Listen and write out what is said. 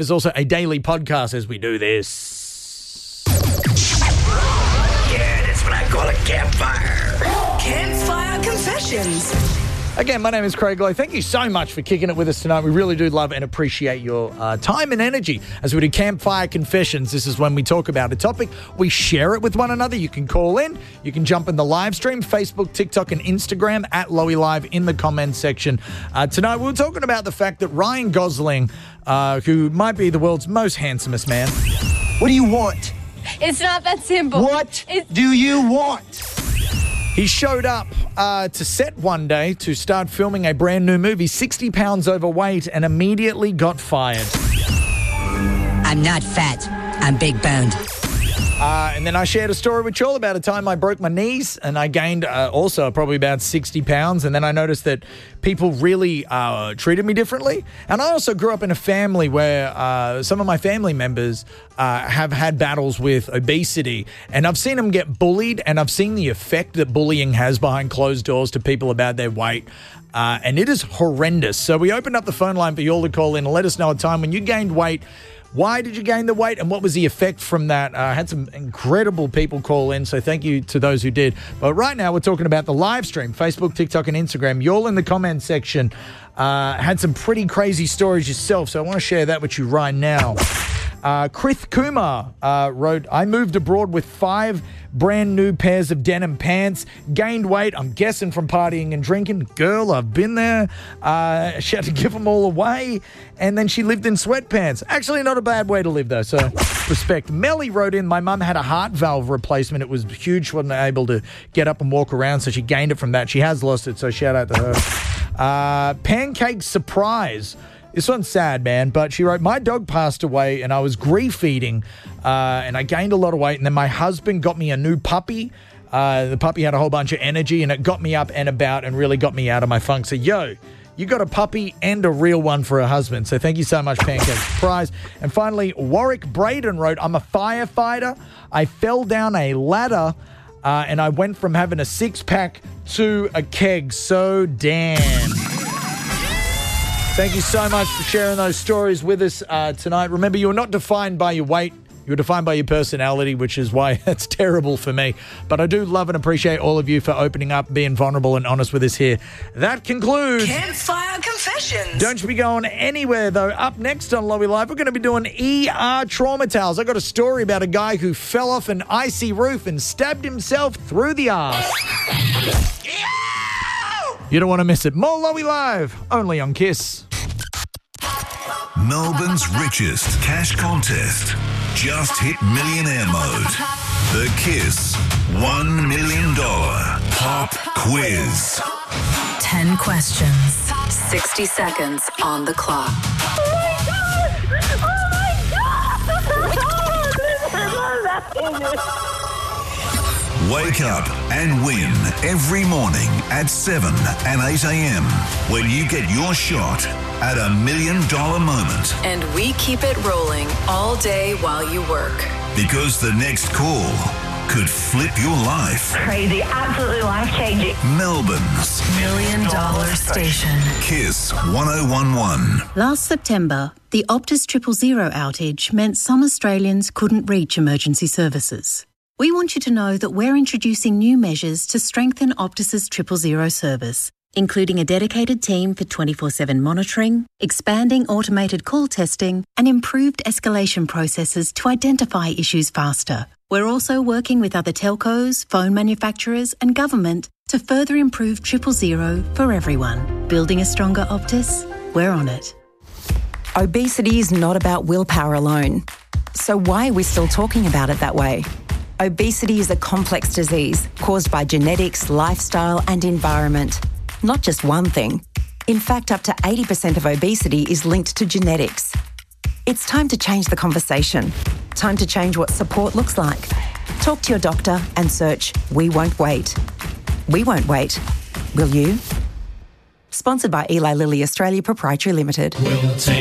There's also a daily podcast as we do this. Yeah, that's what I call a campfire. Campfire Confessions. Again, my name is Craig Lowe. Thank you so much for kicking it with us tonight. We really do love and appreciate your time and energy as we do Campfire Confessions. This is when we talk about a topic. We share it with one another. You can call in. You can jump in the live stream, Facebook, TikTok, and Instagram at Lowy Live in the comments section. Tonight, we're talking about the fact that Ryan Gosling, who might be the world's most handsomest man. What do you want? It's not that simple. What do you want? He showed up to set one day to start filming a brand new movie, 60 pounds overweight, and immediately got fired. I'm not fat. I'm big boned. And then I shared a story with you all about a time I broke my knees and I gained also probably about 60 pounds. And then I noticed that people really treated me differently. And I also grew up in a family where some of my family members have had battles with obesity. And I've seen them get bullied, and I've seen the effect that bullying has behind closed doors to people about their weight. And it is horrendous. So we opened up the phone line for you all to call in and let us know a time when you gained weight. Why did you gain the weight, and what was the effect from that? I had some incredible people call in, so thank you to those who did. But right now, we're talking about the live stream, Facebook, TikTok, and Instagram. You all in the comments section had some pretty crazy stories yourself, so I want to share that with you right now. Krith Kumar wrote, I moved abroad with 5 brand new pairs of denim pants, gained weight, I'm guessing from partying and drinking. Girl, I've been there. She had to give them all away, and then she lived in sweatpants. Actually, not a bad way to live, though, so respect. Melly wrote in, my mum had a heart valve replacement. It was huge. She wasn't able to get up and walk around, so she gained it from that. She has lost it, so shout out to her. Pancake Surprise. This one's sad, man, but she wrote, my dog passed away and I was grief eating and I gained a lot of weight, and then my husband got me a new puppy. The puppy had a whole bunch of energy and it got me up and about and really got me out of my funk. So, yo, you got a puppy and a real one for a husband. So thank you so much, Pancake Surprise. And finally, Warwick Braden wrote, I'm a firefighter. I fell down a ladder and I went from having a 6-pack to a keg. So damn. Thank you so much for sharing those stories with us tonight. Remember, you're not defined by your weight. You're defined by your personality, which is why that's terrible for me. But I do love and appreciate all of you for opening up, being vulnerable and honest with us here. That concludes Campfire Confessions. Don't you be going anywhere, though. Up next on Lowy Live, we're going to be doing ER Trauma Tales. I got a story about a guy who fell off an icy roof and stabbed himself through the arse. You don't want to miss it. More Lowy Live, only on KISS. Melbourne's richest cash contest just hit millionaire mode. The KISS $1 million pop quiz. 10 questions. 60 seconds on the clock. Wake up and win every morning at 7 and 8 a.m. when you get your shot at $1 million moment. And we keep it rolling all day while you work. Because the next call could flip your life. Crazy, absolutely life-changing. Melbourne's $1 million station. KISS 1011. Last September, the Optus 000 outage meant some Australians couldn't reach emergency services. We want you to know that we're introducing new measures to strengthen Optus's 000 service, including a dedicated team for 24/7 monitoring, expanding automated call testing, and improved escalation processes to identify issues faster. We're also working with other telcos, phone manufacturers, and government to further improve 000 for everyone. Building a stronger Optus? We're on it. Obesity is not about willpower alone. So why are we still talking about it that way? Obesity is a complex disease caused by genetics, lifestyle, and environment. Not just one thing. In fact, up to 80% of obesity is linked to genetics. It's time to change the conversation. Time to change what support looks like. Talk to your doctor and search We Won't Wait. We won't wait. Will you? Sponsored by Eli Lilly Australia Proprietary Limited.